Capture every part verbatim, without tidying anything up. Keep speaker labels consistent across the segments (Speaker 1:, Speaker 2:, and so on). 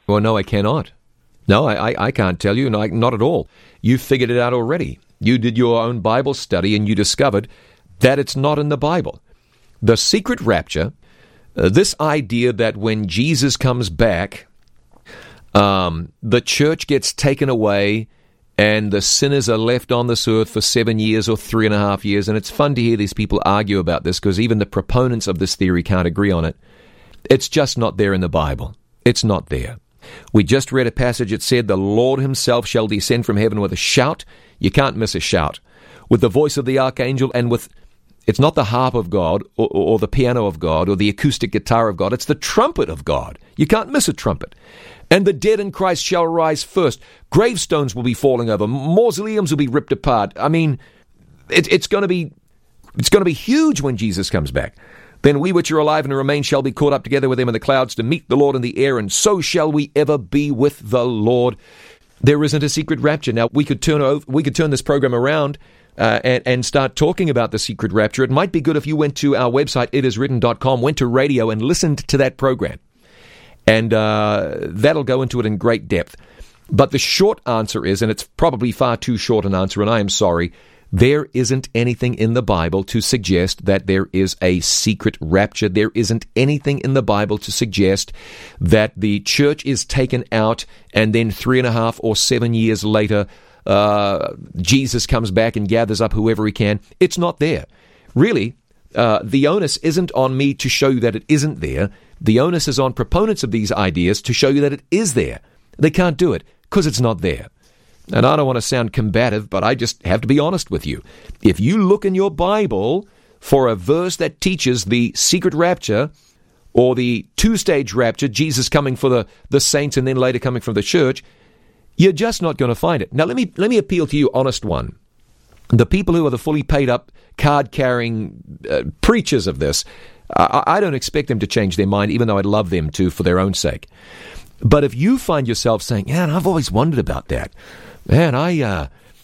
Speaker 1: Well, no, I cannot. No, I, I, I can't tell you, no, not at all. You figured it out already. You did your own Bible study and you discovered that it's not in the Bible. The secret rapture, uh, this idea that when Jesus comes back, um, the church gets taken away and the sinners are left on this earth for seven years or three and a half years. And it's fun to hear these people argue about this because even the proponents of this theory can't agree on it. It's just not there in the Bible. It's not there. We just read a passage that said, the Lord himself shall descend from heaven with a shout. You can't miss a shout. With the voice of the archangel and with, it's not the harp of God or, or the piano of God or the acoustic guitar of God. It's the trumpet of God. You can't miss a trumpet. And the dead in Christ shall rise first. Gravestones will be falling over. Mausoleums will be ripped apart. I mean, it, it's going to be, it's going to be huge when Jesus comes back. Then we which are alive and remain shall be caught up together with him in the clouds to meet the Lord in the air, and so shall we ever be with the Lord. There isn't a secret rapture. Now, we could turn over, we could turn this program around uh, and, and start talking about the secret rapture. It might be good if you went to our website, it is written dot com, went to radio and listened to that program. And uh, that'll go into it in great depth. But the short answer is, and it's probably far too short an answer, and I am sorry, there isn't anything in the Bible to suggest that there is a secret rapture. There isn't anything in the Bible to suggest that the church is taken out and then three and a half or seven years later, uh, Jesus comes back and gathers up whoever he can. It's not there. Really, uh, the onus isn't on me to show you that it isn't there. The onus is on proponents of these ideas to show you that it is there. They can't do it because it's not there. And I don't want to sound combative, but I just have to be honest with you. If you look in your Bible for a verse that teaches the secret rapture or the two-stage rapture, Jesus coming for the, the saints and then later coming from the church, you're just not going to find it. Now, let me let me appeal to you, honest one. The people who are the fully paid-up, card-carrying uh, preachers of this, I, I don't expect them to change their mind, even though I'd love them to for their own sake. But if you find yourself saying, man, I've always wondered about that. Man, I, uh,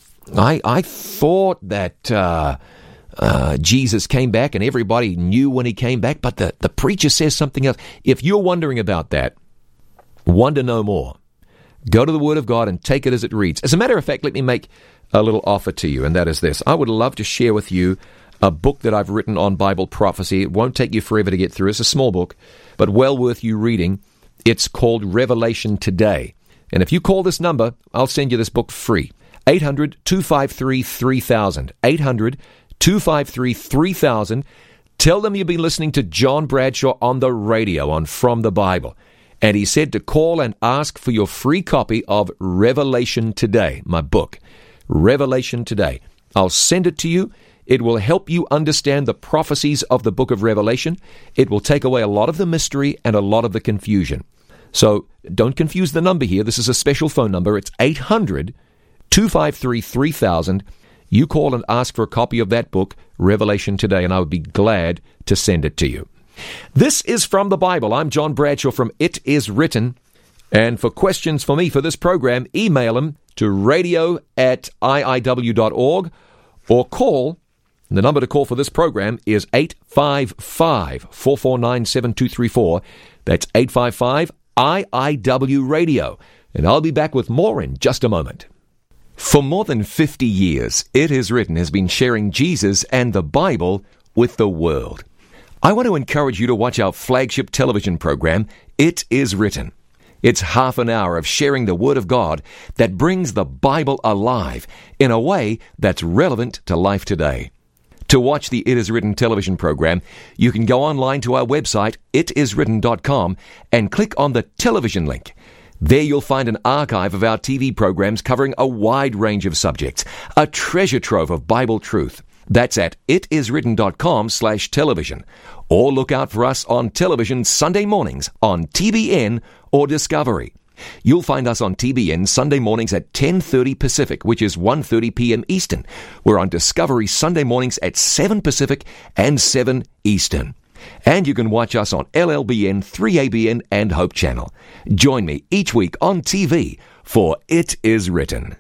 Speaker 1: I, I thought that uh, uh, Jesus came back and everybody knew when he came back, but the, the preacher says something else. If you're wondering about that, wonder no more. Go to the Word of God and take it as it reads. As a matter of fact, let me make a little offer to you, and that is this. I would love to share with you a book that I've written on Bible prophecy. It won't take you forever to get through. It's a small book, but well worth you reading. It's called Revelation Today. And if you call this number, I'll send you this book free. eight hundred, two five three, three thousand. eight hundred, two five three, three thousand. Tell them you've been listening to John Bradshaw on the radio on From the Bible. And he said to call and ask for your free copy of Revelation Today, my book. Revelation Today. I'll send it to you. It will help you understand the prophecies of the book of Revelation. It will take away a lot of the mystery and a lot of the confusion. So don't confuse the number here. This is a special phone number. It's eight hundred, two five three, three thousand. You call and ask for a copy of that book, Revelation Today, and I would be glad to send it to you. This is From the Bible. I'm John Bradshaw from It Is Written. And for questions for me for this program, email them to radio at I I W dot org or call. The number to call for this program is eight five five, four four nine, seven two three four. That's eight five five I I W Radio. And I'll be back with more in just a moment. For more than fifty years, It Is Written has been sharing Jesus and the Bible with the world. I want to encourage you to watch our flagship television program, It Is Written. It's half an hour of sharing the Word of God that brings the Bible alive in a way that's relevant to life today. To watch the It Is Written television program, you can go online to our website, it is written dot com, and click on the television link. There you'll find an archive of our T V programs covering a wide range of subjects, a treasure trove of Bible truth. That's at it is written dot com slash television. Or look out for us on television Sunday mornings on T B N or Discovery. You'll find us on T B N Sunday mornings at ten thirty Pacific, which is one thirty p.m. Eastern. We're on Discovery Sunday mornings at seven Pacific and seven Eastern. And you can watch us on L L B N, three A B N, and Hope Channel. Join me each week on T V for It Is Written.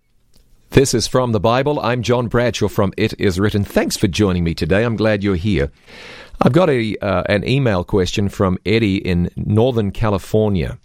Speaker 1: This is From the Bible. I'm John Bradshaw from It Is Written. Thanks for joining me today. I'm glad you're here. I've got a uh, an email question from Eddie in Northern California.